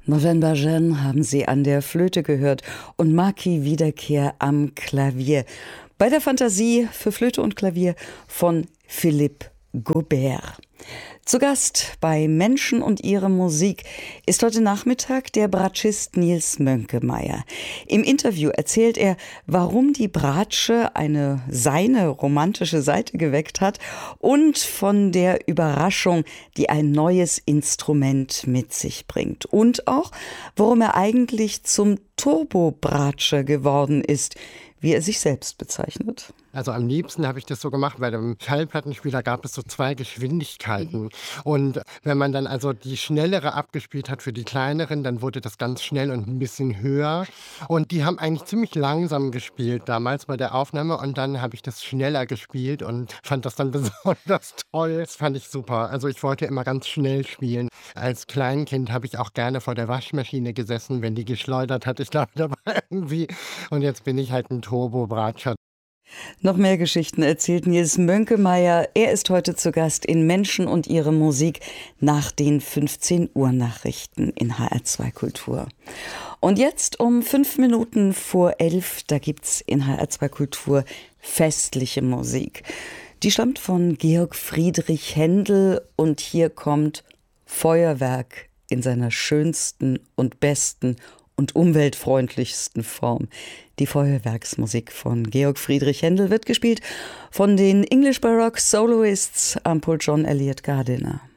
November Jeanne haben Sie an der Flöte gehört und Maki Wiederkehr am Klavier. Bei der Fantasie für Flöte und Klavier von Philippe Gaubert. Zu Gast bei Menschen und ihre Musik ist heute Nachmittag der Bratschist Nils Mönkemeyer. Im Interview erzählt er, warum die Bratsche seine romantische Seite geweckt hat und von der Überraschung, die ein neues Instrument mit sich bringt. Und auch, warum er eigentlich zum Turbo-Bratsche geworden ist, wie er sich selbst bezeichnet. Also am liebsten habe ich das so gemacht, bei dem Schallplattenspieler gab es so 2 Geschwindigkeiten. Und wenn man dann also die schnellere abgespielt hat für die kleineren, dann wurde das ganz schnell und ein bisschen höher. Und die haben eigentlich ziemlich langsam gespielt damals bei der Aufnahme. Und dann habe ich das schneller gespielt und fand das dann besonders toll. Das fand ich super. Also ich wollte immer ganz schnell spielen. Als Kleinkind habe ich auch gerne vor der Waschmaschine gesessen, wenn die geschleudert hat. Ich glaube, da war irgendwie. Und jetzt bin ich halt ein Turbo-Bratscher. Noch mehr Geschichten erzählt Nils Mönkemeyer. Er ist heute zu Gast in Menschen und ihre Musik nach den 15 Uhr Nachrichten in HR2 Kultur. Und jetzt um 5 Minuten vor 11, da gibt's in HR2 Kultur festliche Musik. Die stammt von Georg Friedrich Händel und hier kommt Feuerwerk in seiner schönsten und besten und umweltfreundlichsten Form. Die Feuerwerksmusik von Georg Friedrich Händel wird gespielt von den English Baroque Soloists am Pult John Eliot Gardiner.